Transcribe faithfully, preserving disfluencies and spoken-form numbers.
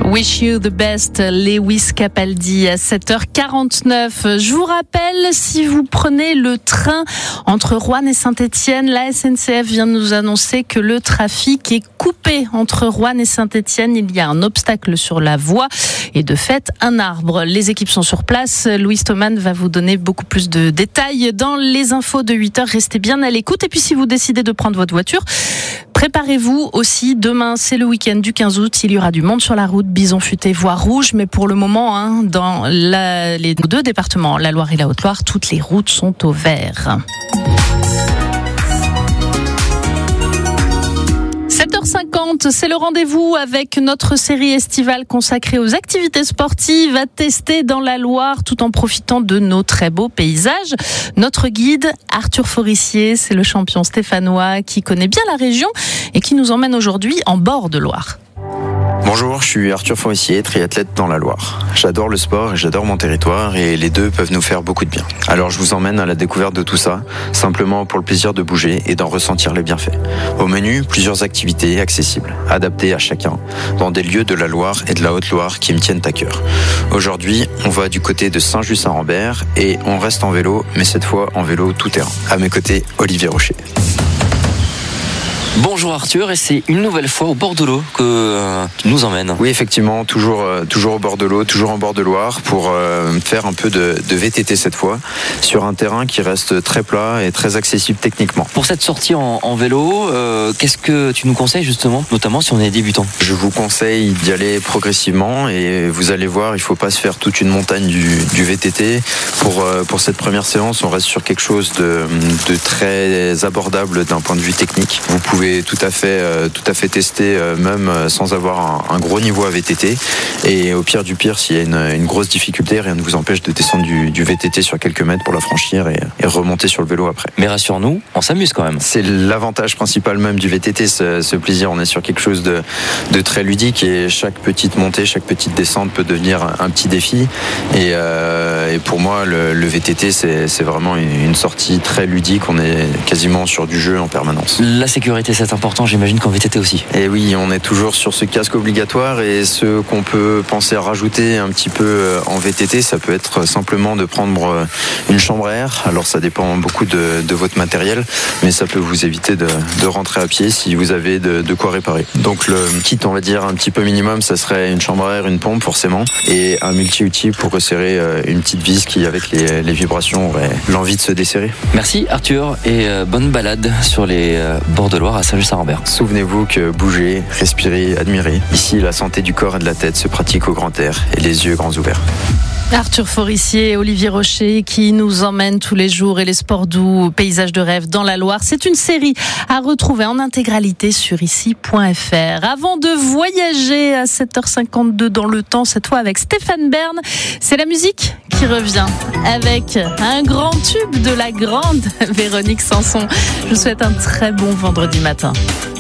Wish you the best, Lewis Capaldi à sept heures quarante-neuf. Je vous rappelle, si vous prenez le train entre Roanne et Saint-Étienne, la S N C F vient de nous annoncer que le trafic est coupé entre Roanne et Saint-Étienne. Il y a un obstacle sur la voie et de fait un arbre. Les équipes sont sur place. Louis Thoman va vous donner beaucoup plus de détails dans les infos de huit heures. Restez bien à l'écoute. Et puis si vous décidez de prendre votre voiture, préparez-vous aussi. Demain, c'est le week-end du quinze août. Il y aura du monde sur la route. Bison futé, voie rouge. Mais pour le moment, hein, dans la, les deux départements, la Loire et la Haute-Loire, toutes les routes sont au vert. sept heures cinquante, c'est le rendez-vous avec notre série estivale consacrée aux activités sportives à tester dans la Loire tout en profitant de nos très beaux paysages. Notre guide, Arthur Forissier, c'est le champion stéphanois qui connaît bien la région et qui nous emmène aujourd'hui en bord de Loire. Bonjour, je suis Arthur Forissier, triathlète dans la Loire. J'adore le sport et j'adore mon territoire et les deux peuvent nous faire beaucoup de bien. Alors je vous emmène à la découverte de tout ça, simplement pour le plaisir de bouger et d'en ressentir les bienfaits. Au menu, plusieurs activités accessibles, adaptées à chacun, dans des lieux de la Loire et de la Haute-Loire qui me tiennent à cœur. Aujourd'hui, on va du côté de Saint-Just-Saint-Rambert et on reste en vélo, mais cette fois en vélo tout-terrain. À mes côtés, Olivier Rocher. Bonjour Arthur, et c'est une nouvelle fois au bord de l'eau que euh, tu nous emmènes. Oui, effectivement, toujours, euh, toujours au bord de l'eau, toujours en bord de Loire pour euh, faire un peu de, de V T T cette fois, sur un terrain qui reste très plat et très accessible techniquement. Pour cette sortie en, en vélo, euh, qu'est-ce que tu nous conseilles justement, notamment si on est débutant ? Je vous conseille d'y aller progressivement et vous allez voir, il ne faut pas se faire toute une montagne du, du V T T. Pour, euh, pour cette première séance, on reste sur quelque chose de, de très abordable d'un point de vue technique. Vous pouvez tout à fait, euh, tout à fait tester euh, même euh, sans avoir un, un gros niveau à V T T. Et au pire du pire, s'il y a une, une grosse difficulté, rien ne vous empêche de descendre du, du V T T sur quelques mètres pour la franchir et, et remonter sur le vélo après. Mais rassure-nous, on s'amuse quand même. C'est l'avantage principal même du V T T, ce, ce plaisir. On est sur quelque chose de, de très ludique et chaque petite montée, chaque petite descente peut devenir un, un petit défi. Et, euh, et pour moi, le, le V T T, c'est, c'est vraiment une, une sortie très ludique. On est quasiment sur du jeu en permanence. La sécurité, c'est important, j'imagine qu'en V T T aussi. Et oui, on est toujours sur ce casque obligatoire et ce qu'on peut penser à rajouter un petit peu en V T T, ça peut être simplement de prendre une chambre à air. Alors ça dépend beaucoup de, de votre matériel, mais ça peut vous éviter de, de rentrer à pied si vous avez de, de quoi réparer. Donc le kit, on va dire un petit peu minimum, ça serait une chambre à air, une pompe forcément, et un multi-outil pour resserrer une petite vis qui, avec les, les vibrations, aurait l'envie de se desserrer. Merci Arthur et bonne balade sur les bords de Loire à Saint-Just-Saint-Rambert. Souvenez-vous que bouger, respirer, admirer. Ici, la santé du corps et de la tête se pratique au grand air et les yeux grands ouverts. Arthur Forissier et Olivier Rocher qui nous emmènent tous les jours et les sports doux, paysages de rêve dans la Loire. C'est une série à retrouver en intégralité sur ici point f r. Avant de voyager à sept heures cinquante-deux dans le temps, cette fois avec Stéphane Bern, c'est la musique qui revient avec un grand tube de la grande Véronique Sanson. Je vous souhaite un très bon vendredi matin.